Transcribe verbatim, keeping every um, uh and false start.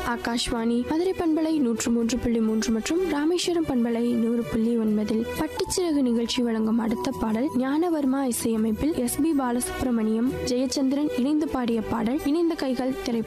ஆகாஷ்வாணி மதுரை பண்பலை நூற்று மூன்று புள்ளி மூன்று மற்றும் ராமேஸ்வரம் பண்பலை நூறு புள்ளி ஒன்பதில் பட்டுச்சிறகு நிகழ்ச்சி வழங்கும் அடுத்த பாடல் ஞானவர்மா இசையமைப்பில் எஸ் பி பாலசுப்ரமணியம் ஜெயச்சந்திரன் இணைந்து பாடிய பாடல் இணைந்த கைகள் திரைப்படம்.